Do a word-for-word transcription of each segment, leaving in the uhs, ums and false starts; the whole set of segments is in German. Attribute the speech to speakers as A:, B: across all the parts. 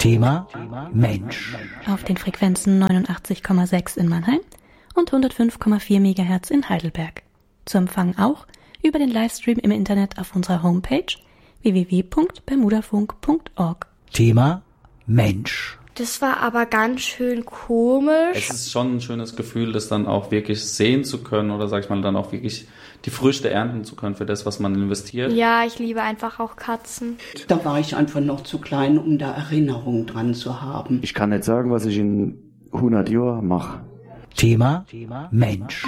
A: Thema Mensch.
B: Auf den Frequenzen neunundachtzig Komma sechs in Mannheim und hundertfünf Komma vier Megahertz in Heidelberg. Zu empfangen auch über den Livestream im Internet auf unserer Homepage w w w punkt bermudafunk punkt org.
A: Thema Mensch.
C: Das war aber ganz schön komisch.
D: Es ist schon ein schönes Gefühl, das dann auch wirklich sehen zu können oder sag ich mal dann auch wirklich die Früchte ernten zu können für das, was man investiert.
C: Ja, ich liebe einfach auch Katzen.
E: Da war ich einfach noch zu klein, um da Erinnerungen dran zu haben.
F: Ich kann nicht sagen, was ich in hundert Jahren mache.
A: Thema Mensch.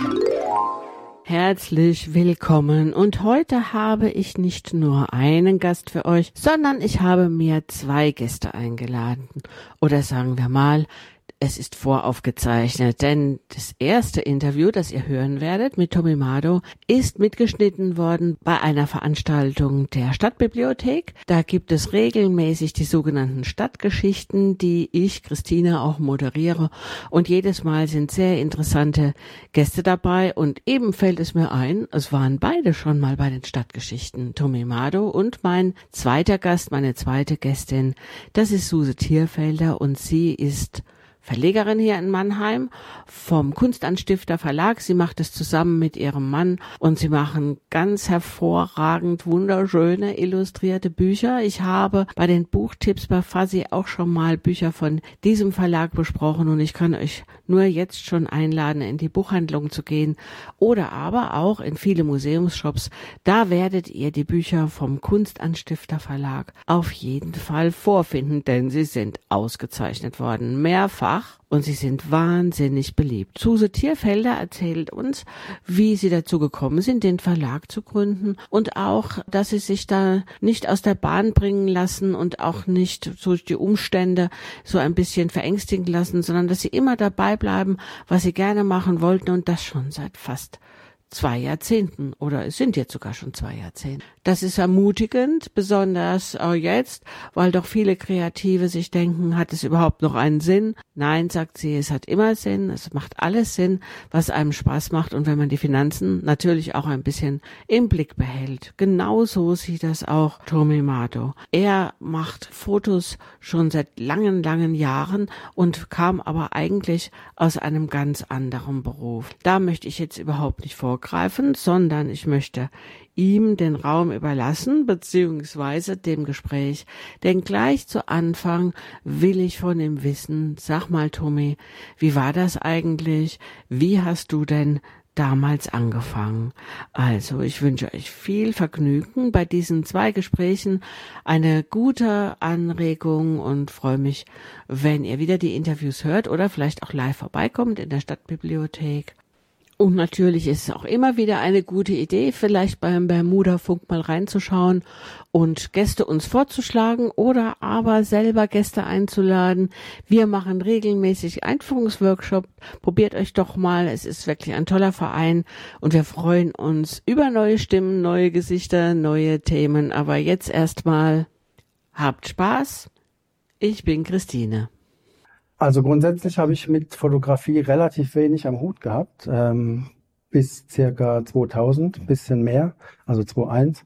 G: Herzlich willkommen und heute habe ich nicht nur einen Gast für euch, sondern ich habe mir zwei Gäste eingeladen. Oder sagen wir mal, es ist voraufgezeichnet, denn das erste Interview, das ihr hören werdet mit Tommy Mado, ist mitgeschnitten worden bei einer Veranstaltung der Stadtbibliothek. Da gibt es regelmäßig die sogenannten Stadtgeschichten, die ich, Christine, auch moderiere. Und jedes Mal sind sehr interessante Gäste dabei. Und eben fällt es mir ein, es waren beide schon mal bei den Stadtgeschichten, Tommy Mado und mein zweiter Gast, meine zweite Gästin, das ist Suse Thierfelder und sie ist Verlegerin hier in Mannheim vom Kunstanstifter Verlag. Sie macht es zusammen mit ihrem Mann und sie machen ganz hervorragend wunderschöne illustrierte Bücher. Ich habe bei den Buchtipps bei Fuzzy auch schon mal Bücher von diesem Verlag besprochen und ich kann euch nur jetzt schon einladen, in die Buchhandlung zu gehen oder aber auch in viele Museumsshops. Da werdet ihr die Bücher vom Kunstanstifter Verlag auf jeden Fall vorfinden, denn sie sind ausgezeichnet worden, mehrfach. Und sie sind wahnsinnig beliebt. Suse Thierfelder erzählt uns, wie sie dazu gekommen sind, den Verlag zu gründen und auch, dass sie sich da nicht aus der Bahn bringen lassen und auch nicht durch die Umstände so ein bisschen verängstigen lassen, sondern dass sie immer dabei bleiben, was sie gerne machen wollten und das schon seit fast zwei Jahrzehnten oder es sind jetzt sogar schon zwei Jahrzehnte. Das ist ermutigend, besonders auch jetzt, weil doch viele Kreative sich denken, hat es überhaupt noch einen Sinn? Nein, sagt sie, es hat immer Sinn, es macht alles Sinn, was einem Spaß macht und wenn man die Finanzen natürlich auch ein bisschen im Blick behält. Genauso sieht das auch Tommy Mado. Er macht Fotos schon seit langen, langen Jahren und kam aber eigentlich aus einem ganz anderen Beruf. Da möchte ich jetzt überhaupt nicht vorgreifen, sondern ich möchte ihm den Raum überlassen, beziehungsweise dem Gespräch. Denn gleich zu Anfang will ich von ihm wissen, sag mal Tommy, wie war das eigentlich? Wie hast du denn damals angefangen? Also ich wünsche euch viel Vergnügen bei diesen zwei Gesprächen, eine gute Anregung und freue mich, wenn ihr wieder die Interviews hört oder vielleicht auch live vorbeikommt in der Stadtbibliothek. Und natürlich ist es auch immer wieder eine gute Idee, vielleicht beim Bermudafunk mal reinzuschauen und Gäste uns vorzuschlagen oder aber selber Gäste einzuladen. Wir machen regelmäßig Einführungsworkshops. Probiert euch doch mal. Es ist wirklich ein toller Verein und wir freuen uns über neue Stimmen, neue Gesichter, neue Themen. Aber jetzt erstmal habt Spaß. Ich bin Christine.
H: Also grundsätzlich habe ich mit Fotografie relativ wenig am Hut gehabt, ähm, bis circa zweitausend, bisschen mehr, also zweitausendeins.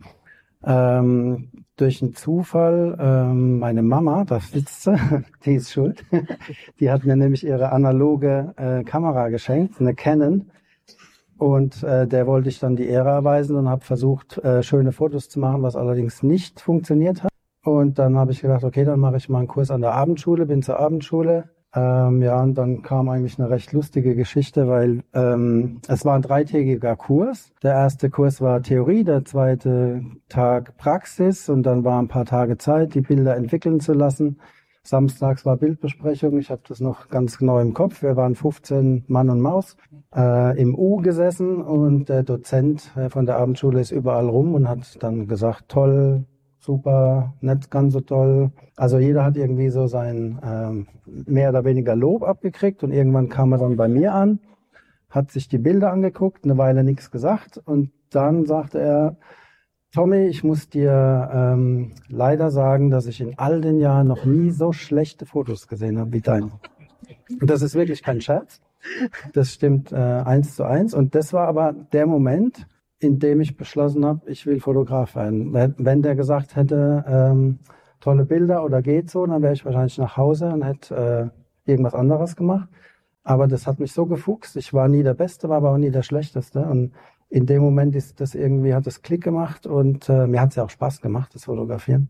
H: Ähm, durch einen Zufall, ähm, meine Mama, da sitzt sie, die ist schuld, die hat mir nämlich ihre analoge äh, Kamera geschenkt, eine Canon. Und äh, der wollte ich dann die Ehre erweisen und habe versucht, äh, schöne Fotos zu machen, was allerdings nicht funktioniert hat. Und dann habe ich gedacht, okay, dann mache ich mal einen Kurs an der Abendschule, bin zur Abendschule. Ähm, ja, und dann kam eigentlich eine recht lustige Geschichte, weil ähm, es war ein dreitägiger Kurs. Der erste Kurs war Theorie, der zweite Tag Praxis und dann war ein paar Tage Zeit, die Bilder entwickeln zu lassen. Samstags war Bildbesprechung, ich habe das noch ganz genau im Kopf. Wir waren fünfzehn Mann und Maus äh, im U gesessen und der Dozent äh, von der Abendschule ist überall rum und hat dann gesagt, toll, super, nicht ganz so toll. Also jeder hat irgendwie so sein ähm, mehr oder weniger Lob abgekriegt und irgendwann kam er dann bei mir an, hat sich die Bilder angeguckt, eine Weile nichts gesagt und dann sagte er, Tommy, ich muss dir ähm, leider sagen, dass ich in all den Jahren noch nie so schlechte Fotos gesehen habe wie deine. Und das ist wirklich kein Scherz. Das stimmt äh, eins zu eins. Und das war aber der Moment, in dem ich beschlossen habe, ich will Fotograf werden. Wenn der gesagt hätte, ähm, tolle Bilder oder geht so, dann wäre ich wahrscheinlich nach Hause und hätte äh, irgendwas anderes gemacht. Aber das hat mich so gefuchst. Ich war nie der Beste, war aber auch nie der Schlechteste. Und in dem Moment ist das irgendwie, hat das Klick gemacht und äh, mir hat es ja auch Spaß gemacht, das Fotografieren.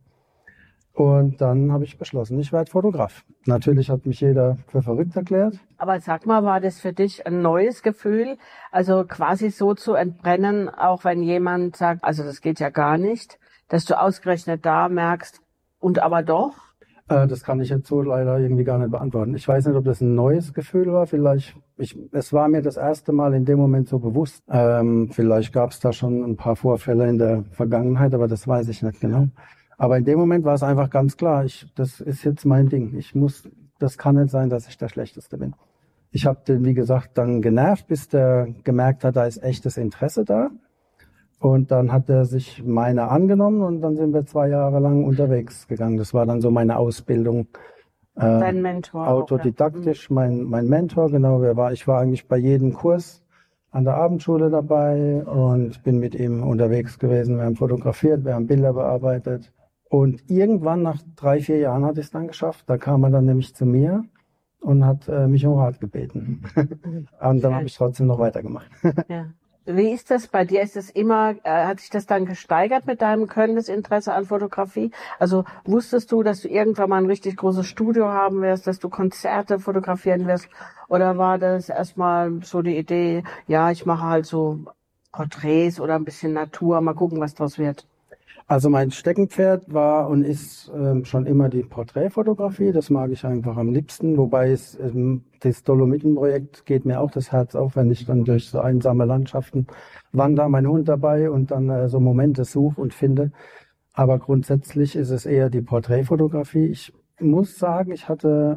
H: Und dann habe ich beschlossen, ich werde Fotograf. Natürlich hat mich jeder für verrückt erklärt.
G: Aber sag mal, war das für dich ein neues Gefühl? Also quasi so zu entbrennen, auch wenn jemand sagt, also das geht ja gar nicht, dass du ausgerechnet da merkst, und aber doch?
H: Äh, das kann ich jetzt so leider irgendwie gar nicht beantworten. Ich weiß nicht, ob das ein neues Gefühl war. Vielleicht, ich, es war mir das erste Mal in dem Moment so bewusst. Ähm, vielleicht gab es da schon ein paar Vorfälle in der Vergangenheit, aber das weiß ich nicht genau. Aber in dem Moment war es einfach ganz klar, ich, das ist jetzt mein Ding. Ich muss, das kann nicht sein, dass ich der Schlechteste bin. Ich habe den, wie gesagt, dann genervt, bis der gemerkt hat, da ist echtes Interesse da. Und dann hat er sich meiner angenommen und dann sind wir zwei Jahre lang unterwegs gegangen. Das war dann so meine Ausbildung. Äh,
G: Dein Mentor.
H: Autodidaktisch, auch, ja. mein, mein Mentor, genau. Wer war, ich war eigentlich bei jedem Kurs an der Abendschule dabei und bin mit ihm unterwegs gewesen. Wir haben fotografiert, wir haben Bilder bearbeitet. Und irgendwann nach drei, vier Jahren hatte ich es dann geschafft. Da kam er dann nämlich zu mir und hat äh, mich um Rat gebeten. Und dann habe ich trotzdem noch weitergemacht.
G: Ja. Wie ist das bei dir? Ist das immer, äh, hat sich das dann gesteigert mit deinem Können, das Interesse an Fotografie? Also wusstest du, dass du irgendwann mal ein richtig großes Studio haben wirst, dass du Konzerte fotografieren wirst? Oder war das erstmal so die Idee, ja, ich mache halt so Porträts oder ein bisschen Natur, mal gucken, was draus wird?
H: Also mein Steckenpferd war und ist ähm, schon immer die Porträtfotografie. Das mag ich einfach am liebsten. Wobei es, ähm, das Dolomitenprojekt geht mir auch das Herz auf, wenn ich dann durch so einsame Landschaften wandere, mein Hund dabei und dann äh, so Momente suche und finde. Aber grundsätzlich ist es eher die Porträtfotografie. Ich muss sagen, ich hatte,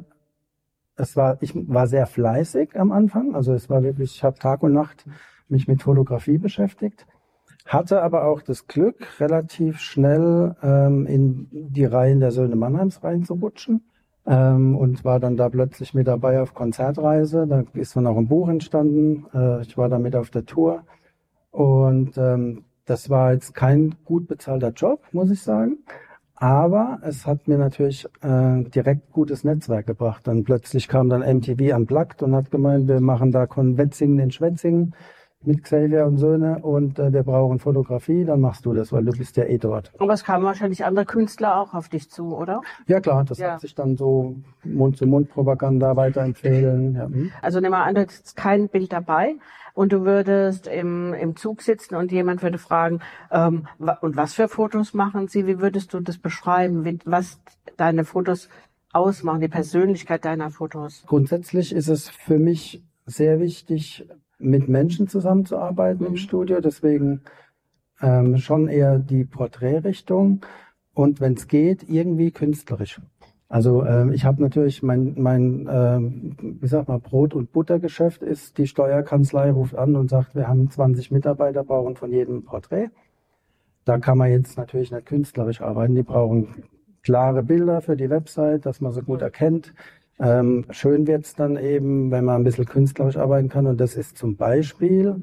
H: es war, ich war sehr fleißig am Anfang. Also es war wirklich, ich habe Tag und Nacht mich mit Fotografie beschäftigt. Hatte aber auch das Glück, relativ schnell ähm, in die Reihen der Söhne Mannheims reinzurutschen ähm, und war dann da plötzlich mit dabei auf Konzertreise. Da ist dann auch ein Buch entstanden. Äh, ich war da mit auf der Tour und ähm, das war jetzt kein gut bezahlter Job, muss ich sagen. Aber es hat mir natürlich äh, direkt gutes Netzwerk gebracht. Dann plötzlich kam dann M T V Unplugged und hat gemeint, wir machen da Konwetzingen in Schwetzingen mit Xavier und Söhne und äh, wir brauchen Fotografie, dann machst du das, weil du bist ja eh dort.
G: Aber es kamen wahrscheinlich andere Künstler auch auf dich zu, oder?
H: Ja klar, das ja. hat sich dann so Mund-zu-Mund-Propaganda weiterempfehlen. Ja.
G: Also nimm mal an, du hättest kein Bild dabei und du würdest im, im Zug sitzen und jemand würde fragen, ähm, und was für Fotos machen Sie? Wie würdest du das beschreiben, wie, was deine Fotos ausmachen, die Persönlichkeit deiner Fotos?
H: Grundsätzlich ist es für mich sehr wichtig, mit Menschen zusammenzuarbeiten mhm. im Studio, deswegen ähm, schon eher die Porträtrichtung und wenn es geht, irgendwie künstlerisch. Also ähm, ich habe natürlich mein, mein ähm, wie sag mal, Brot- und Buttergeschäft ist, die Steuerkanzlei ruft an und sagt, wir haben zwanzig Mitarbeiter, brauchen von jedem ein Porträt. Da kann man jetzt natürlich nicht künstlerisch arbeiten, die brauchen klare Bilder für die Website, dass man sie gut erkennt. Ähm, schön wird's dann eben, wenn man ein bisschen künstlerisch arbeiten kann und das ist zum Beispiel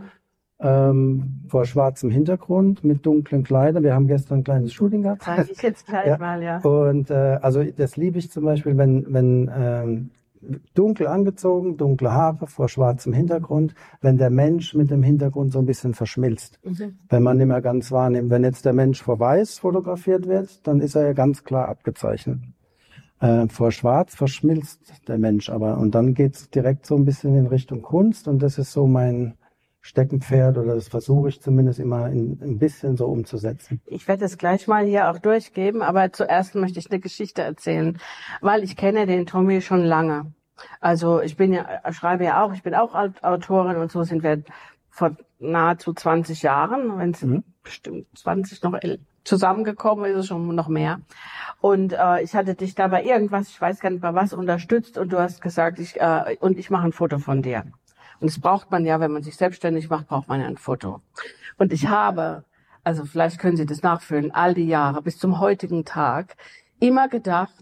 H: ähm, vor schwarzem Hintergrund mit dunklen Kleidern. Wir haben gestern ein kleines Shooting gehabt.
G: Zeige ich jetzt gleich ja. mal, ja.
H: Und äh, also das liebe ich zum Beispiel, wenn, wenn ähm, dunkel angezogen, dunkle Haare vor schwarzem Hintergrund, wenn der Mensch mit dem Hintergrund so ein bisschen verschmilzt. Mhm. Wenn man nicht mehr ganz wahrnimmt. Wenn jetzt der Mensch vor weiß fotografiert wird, dann ist er ja ganz klar abgezeichnet. Äh, vor Schwarz verschmilzt der Mensch aber und dann geht's direkt so ein bisschen in Richtung Kunst und das ist so mein Steckenpferd oder das versuche ich zumindest immer in, ein bisschen so umzusetzen.
G: Ich werde es gleich mal hier auch durchgeben, aber zuerst möchte ich eine Geschichte erzählen, weil ich kenne den Tommy schon lange. Also ich bin ja, schreibe ja auch, ich bin auch Autorin und so sind wir vor nahezu zwanzig Jahren, wenn es mhm. bestimmt zwanzig noch zusammengekommen ist, es schon noch mehr. Und äh, ich hatte dich da bei irgendwas, ich weiß gar nicht bei was, unterstützt und du hast gesagt, ich äh, und ich mache ein Foto von dir. Und das braucht man ja, wenn man sich selbstständig macht, braucht man ja ein Foto. Und ich habe, also vielleicht können Sie das nachfühlen, all die Jahre bis zum heutigen Tag immer gedacht,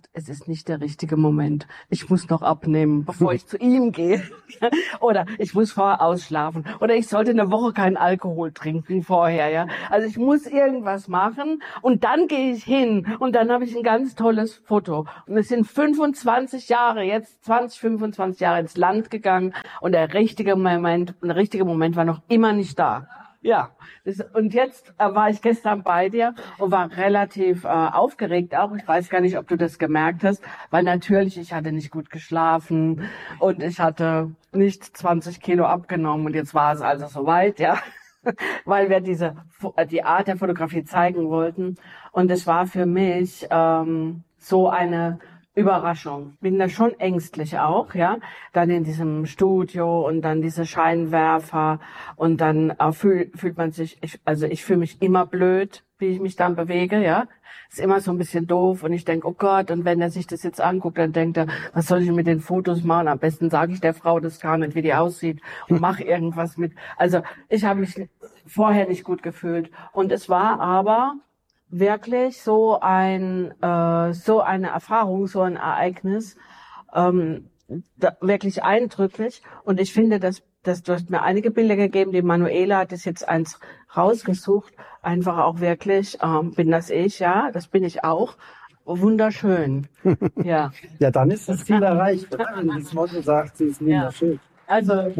G: es ist nicht der richtige Moment. Ich muss noch abnehmen, bevor ich zu ihm gehe. Oder ich muss vorher ausschlafen. Oder ich sollte eine Woche keinen Alkohol trinken vorher, ja. Also ich muss irgendwas machen und dann gehe ich hin und dann habe ich ein ganz tolles Foto. Und es sind fünfundzwanzig Jahre, jetzt zwanzig, fünfundzwanzig Jahre ins Land gegangen und der richtige Moment, der richtige Moment war noch immer nicht da. Ja, das, und jetzt äh, war ich gestern bei dir und war relativ äh, aufgeregt auch. Ich weiß gar nicht, ob du das gemerkt hast, weil natürlich, ich hatte nicht gut geschlafen und ich hatte nicht zwanzig Kilo abgenommen und jetzt war es also soweit, ja, weil wir diese die Art der Fotografie zeigen wollten und es war für mich ähm, so eine Überraschung. Bin da schon ängstlich auch, ja. Dann in diesem Studio und dann diese Scheinwerfer und dann äh, fühl, fühlt man sich, ich, also ich fühle mich immer blöd, wie ich mich dann bewege, ja. Ist immer so ein bisschen doof und ich denke, oh Gott, und wenn er sich das jetzt anguckt, dann denkt er, was soll ich mit den Fotos machen? Am besten sage ich der Frau das gar nicht, wie die aussieht und mache irgendwas mit. Also ich habe mich vorher nicht gut gefühlt und es war aber wirklich so ein äh, so eine Erfahrung, so ein Ereignis, ähm, da, wirklich eindrücklich. Und ich finde, dass, dass du hast mir einige Bilder gegeben, die Manuela hat das jetzt eins rausgesucht, einfach auch wirklich, ähm, bin das ich, ja, das bin ich auch, wunderschön, ja.
H: Ja, dann ist das Ziel erreicht. Wenn das Motto sagt, sie ist wunderschön.
G: Ja. Also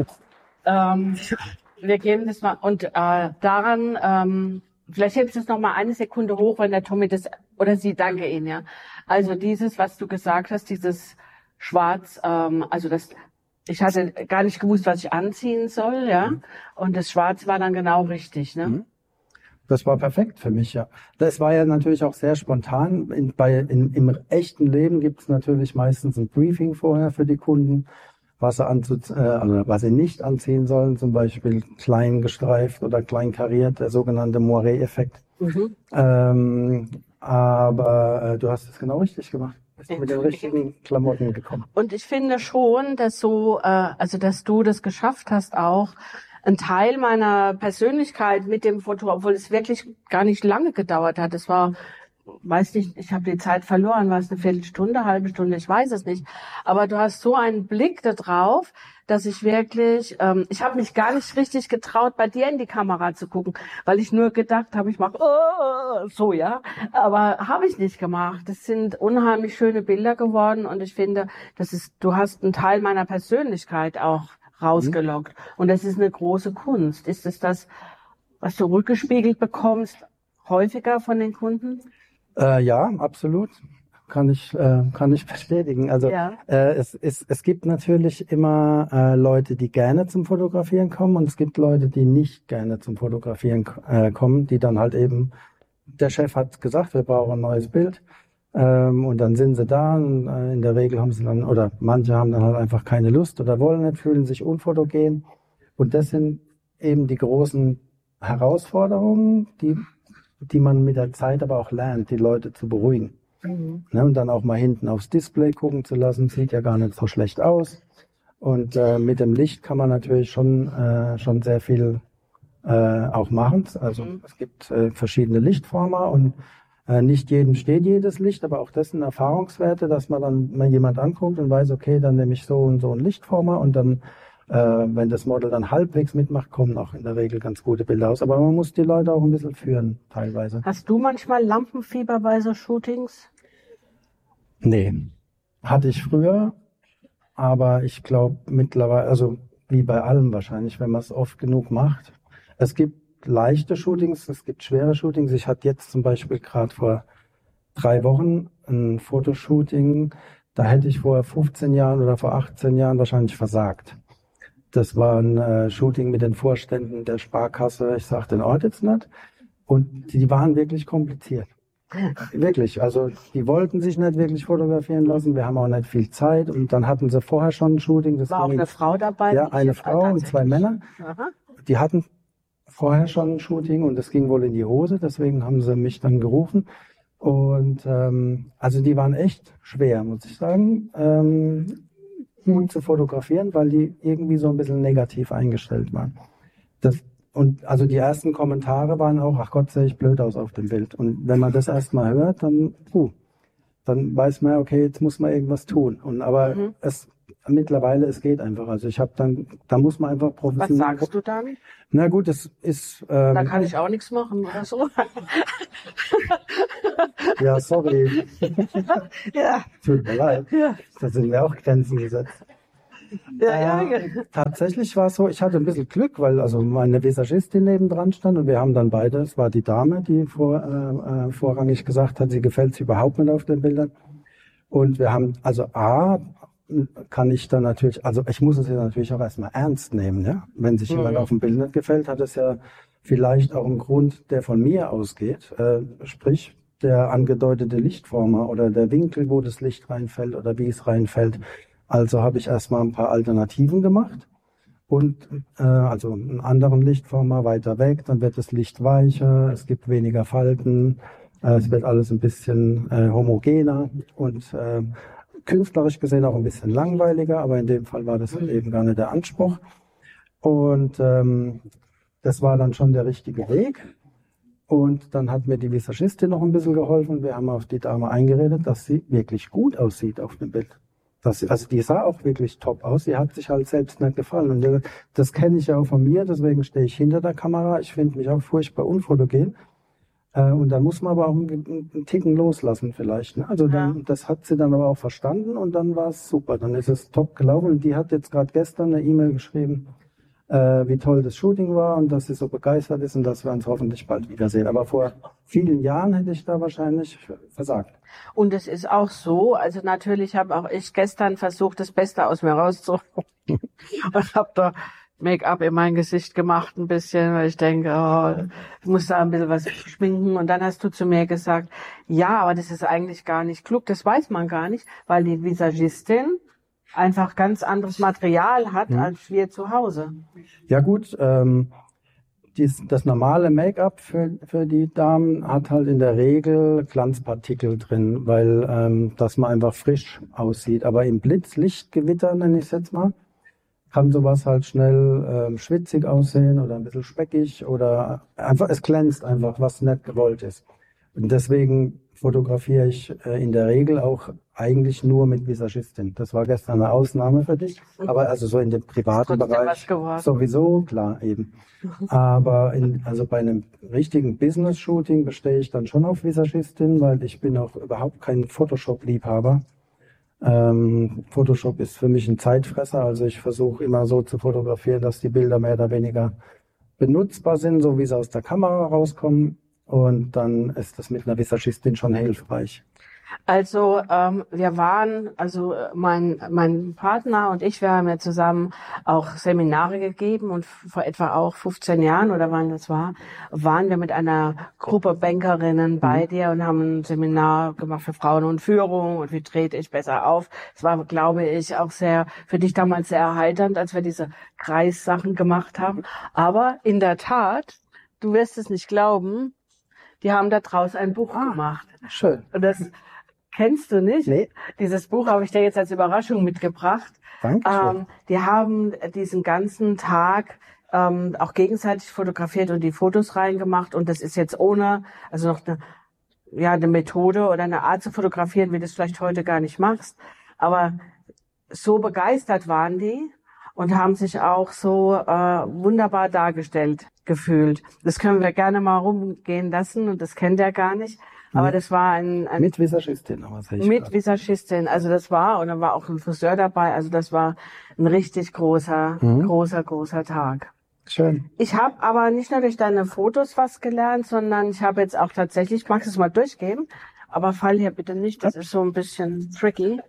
G: ähm, wir geben das mal und äh, daran ähm, vielleicht hebst du es noch mal eine Sekunde hoch, wenn der Tommy das, oder sie, danke Ihnen, ja. Also dieses, was du gesagt hast, dieses Schwarz, ähm, also das, ich hatte gar nicht gewusst, was ich anziehen soll, ja. Und das Schwarz war dann genau richtig, ne?
H: Das war perfekt für mich, ja. Das war ja natürlich auch sehr spontan. In, bei, in, im echten Leben gibt es natürlich meistens ein Briefing vorher für die Kunden, was sie, anzu, äh, also was sie nicht anziehen sollen, zum Beispiel klein gestreift oder klein kariert, der sogenannte Moiré-Effekt. Mhm. Ähm, aber äh, du hast es genau richtig gemacht. Bist mit den richtigen Klamotten gekommen.
G: Und ich finde schon, dass so, äh, also dass du das geschafft hast auch, ein Teil meiner Persönlichkeit mit dem Foto, obwohl es wirklich gar nicht lange gedauert hat. Es war, weiß nicht, ich habe die Zeit verloren, war es eine Viertelstunde, halbe Stunde, ich weiß es nicht. Aber du hast so einen Blick da drauf, dass ich wirklich, ähm, ich habe mich gar nicht richtig getraut, bei dir in die Kamera zu gucken, weil ich nur gedacht habe, ich mache oh, so, ja. Aber habe ich nicht gemacht. Das sind unheimlich schöne Bilder geworden und ich finde, das ist, du hast einen Teil meiner Persönlichkeit auch rausgelockt. Mhm. Und das ist eine große Kunst. Ist es das, was du rückgespiegelt bekommst, häufiger von den Kunden?
H: Äh, ja, absolut. Kann ich, äh, kann ich bestätigen. Also ja. äh, es, es, es gibt natürlich immer äh, Leute, die gerne zum Fotografieren kommen und es gibt Leute, die nicht gerne zum Fotografieren äh, kommen, die dann halt eben, der Chef hat gesagt, wir brauchen ein neues Bild. Ähm, und dann sind sie da und äh, in der Regel haben sie dann, oder manche haben dann halt einfach keine Lust oder wollen nicht, fühlen sich unfotogen. Und das sind eben die großen Herausforderungen, die, die man mit der Zeit aber auch lernt, die Leute zu beruhigen. Mhm. Ne, und dann auch mal hinten aufs Display gucken zu lassen, sieht ja gar nicht so schlecht aus. Und äh, mit dem Licht kann man natürlich schon, äh, schon sehr viel äh, auch machen. Also mhm. es gibt äh, verschiedene Lichtformer und nicht jedem steht jedes Licht, aber auch das sind Erfahrungswerte, dass man dann mal jemand anguckt und weiß, okay, dann nehme ich so und so einen Lichtformer und dann, äh, wenn das Model dann halbwegs mitmacht, kommen auch in der Regel ganz gute Bilder aus. Aber man muss die Leute auch ein bisschen führen, teilweise.
G: Hast du manchmal Lampenfieber bei so Shootings?
H: Nee, hatte ich früher, aber ich glaube mittlerweile, also wie bei allem wahrscheinlich, wenn man es oft genug macht. Es gibt leichte Shootings, es gibt schwere Shootings. Ich hatte jetzt zum Beispiel gerade vor drei Wochen ein Fotoshooting, da hätte ich vor fünfzehn Jahren oder vor achtzehn Jahren wahrscheinlich versagt. Das war ein äh, Shooting mit den Vorständen der Sparkasse, ich sage den Ort jetzt nicht, und die waren wirklich kompliziert. Wirklich, also die wollten sich nicht wirklich fotografieren lassen, wir haben auch nicht viel Zeit und dann hatten sie vorher schon ein Shooting. Das
G: war auch eine Frau dabei?
H: Ja, eine Frau und zwei Männer.
G: Aha.
H: Die hatten vorher schon ein Shooting und das ging wohl in die Hose, deswegen haben sie mich dann gerufen. Und ähm, also die waren echt schwer, muss ich sagen, ähm, gut zu fotografieren, weil die irgendwie so ein bisschen negativ eingestellt waren. Das, und also die ersten Kommentare waren auch, ach Gott, sehe ich blöd aus auf dem Bild. Und wenn man das erstmal hört, dann, puh, dann weiß man, okay, jetzt muss man irgendwas tun. Und aber mhm. es mittlerweile, es geht einfach. Also ich habe dann, da muss man einfach professionell.
G: Was sagst du dann?
H: Na gut, das ist. Ähm,
G: da kann ich auch nichts machen oder so.
H: Ja, sorry.
G: Ja.
H: Tut mir leid.
G: Ja.
H: Da sind mir auch Grenzen gesetzt.
G: Ja,
H: äh,
G: ja.
H: Tatsächlich war es so, ich hatte ein bisschen Glück, weil also meine Visagistin nebendran stand und wir haben dann beide, es war die Dame, die vor, äh, vorrangig gesagt hat, sie gefällt sich überhaupt nicht auf den Bildern. Und wir haben, also A, kann ich dann natürlich, also ich muss es ja natürlich auch erstmal ernst nehmen, ja. Wenn sich jemand
G: Mhm.
H: auf dem Bild nicht gefällt, hat es ja vielleicht auch einen Grund, der von mir ausgeht, äh, sprich der angedeutete Lichtformer oder der Winkel, wo das Licht reinfällt oder wie es reinfällt. Also habe ich erstmal ein paar Alternativen gemacht und äh, also einen anderen Lichtformer weiter weg, dann wird das Licht weicher, es gibt weniger Falten, äh, es wird alles ein bisschen äh, homogener und äh, künstlerisch gesehen auch ein bisschen langweiliger, aber in dem Fall war das eben gar nicht der Anspruch. Und ähm, das war dann schon der richtige Weg. Und dann hat mir die Visagistin noch ein bisschen geholfen. Wir haben auf die Dame eingeredet, dass sie wirklich gut aussieht auf dem Bild. Dass sie, also die sah auch wirklich top aus. Sie hat sich halt selbst nicht gefallen. Und das kenne ich ja auch von mir, deswegen stehe ich hinter der Kamera. Ich finde mich auch furchtbar unfotogen. Und da muss man aber auch einen, einen Ticken loslassen vielleicht. Ne? Also dann, ja. Das hat sie dann aber auch verstanden und dann war es super. Dann ist es top gelaufen. Und die hat jetzt gerade gestern eine E-Mail geschrieben, äh, wie toll das Shooting war und dass sie so begeistert ist und dass wir uns hoffentlich bald wiedersehen. Aber vor vielen Jahren hätte ich da wahrscheinlich versagt.
G: Und es ist auch so, also natürlich habe auch ich gestern versucht, das Beste aus mir rauszuholen und habe da Make-up in mein Gesicht gemacht ein bisschen, weil ich denke, oh, ich muss da ein bisschen was schminken. Und dann hast du zu mir gesagt, ja, aber das ist eigentlich gar nicht klug, das weiß man gar nicht, weil die Visagistin einfach ganz anderes Material hat, mhm. als wir zu Hause.
H: Ja gut, ähm, dies, das normale Make-up für, für die Damen hat halt in der Regel Glanzpartikel drin, weil ähm, dass man einfach frisch aussieht. Aber im Blitzlichtgewitter, nenne ich es jetzt mal, kann sowas halt schnell ähm, schwitzig aussehen oder ein bisschen speckig oder einfach, es glänzt einfach, was nicht gewollt ist. Und deswegen fotografiere ich äh, in der Regel auch eigentlich nur mit Visagistin. Das war gestern eine Ausnahme für dich, aber also so in dem privaten Bereich sowieso, klar eben. Aber in, also bei einem richtigen Business-Shooting bestehe ich dann schon auf Visagistin, weil ich bin auch überhaupt kein Photoshop-Liebhaber. Ähm, Photoshop ist für mich ein Zeitfresser, also ich versuche immer so zu fotografieren, dass die Bilder mehr oder weniger benutzbar sind, so wie sie aus der Kamera rauskommen, und dann ist das mit einer Visagistin schon hilfreich.
G: Also ähm, wir waren, also mein mein Partner und ich, wir haben ja zusammen auch Seminare gegeben und vor etwa auch fünfzehn Jahren oder wann das war, waren wir mit einer Gruppe Bankerinnen bei mhm. dir und haben ein Seminar gemacht für Frauen und Führung und wie trete ich besser auf. Es war, glaube ich, auch sehr für dich damals sehr erheiternd, als wir diese Kreissachen gemacht haben. Aber in der Tat, du wirst es nicht glauben, die haben da draus ein Buch ah, gemacht.
H: Schön.
G: Und das kennst du nicht?
H: Nee.
G: Dieses Buch habe ich dir jetzt als Überraschung mitgebracht.
H: Dankeschön.
G: Ähm, die haben diesen ganzen Tag ähm, auch gegenseitig fotografiert und die Fotos reingemacht. Und das ist jetzt ohne, also noch eine, ja, eine Methode oder eine Art zu fotografieren, wie du es vielleicht heute gar nicht machst. Aber so begeistert waren die und haben sich auch so äh, wunderbar dargestellt gefühlt. Das können wir gerne mal rumgehen lassen und das kennt er gar nicht. Aber das war ein, ein
H: mit Visagistin, aber sehe ich
G: mit
H: grad.
G: Visagistin. Also das war, und dann war auch ein Friseur dabei. Also das war ein richtig großer, mhm. großer, großer Tag.
H: Schön.
G: Ich habe aber nicht nur durch deine Fotos was gelernt, sondern ich habe jetzt auch tatsächlich, magst du es mal durchgehen? Aber fall hier bitte nicht, das ist so ein bisschen tricky.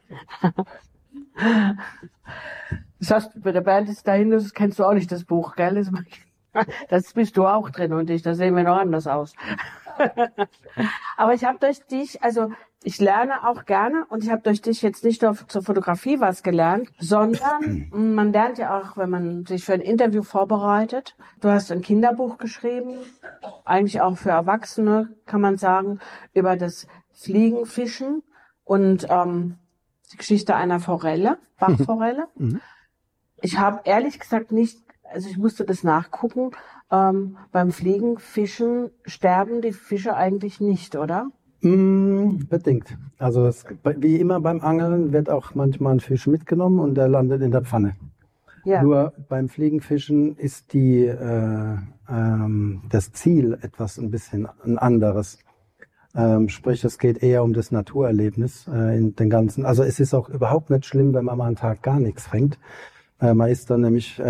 G: Das heißt, bei der Band ist dahin, das kennst du auch nicht, das Buch, gell? Das, das bist du auch drin und ich, da sehen wir noch anders aus. Aber ich habe durch dich, also ich lerne auch gerne und ich habe durch dich jetzt nicht nur zur Fotografie was gelernt, sondern man lernt ja auch, wenn man sich für ein Interview vorbereitet. Du hast ein Kinderbuch geschrieben, eigentlich auch für Erwachsene, kann man sagen, über das Fliegen, Fischen und ähm, die Geschichte einer Forelle, Bachforelle. Mhm. Ich habe ehrlich gesagt nicht, also ich musste das nachgucken, ähm, beim Fliegen, Fischen sterben die Fische eigentlich nicht, oder?
H: Mm, bedingt. Also es, wie immer beim Angeln wird auch manchmal ein Fisch mitgenommen und der landet in der Pfanne.
G: Ja.
H: Nur beim Fliegenfischen ist die, äh, ähm, das Ziel etwas ein bisschen ein anderes. Ähm, sprich, es geht eher um das Naturerlebnis äh, in den ganzen. Also es ist auch überhaupt nicht schlimm, wenn man mal einen Tag gar nichts fängt. Äh, man ist dann nämlich äh,